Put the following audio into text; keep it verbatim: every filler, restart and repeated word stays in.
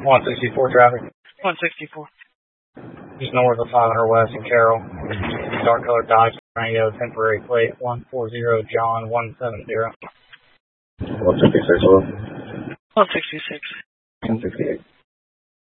one sixty-four traffic. one sixty-four. Just north of five hundred West in Carroll. Dark colored Dodge Durango, temporary plate one forty John one seventy. one sixty-six, one sixty-six. one sixty-eight.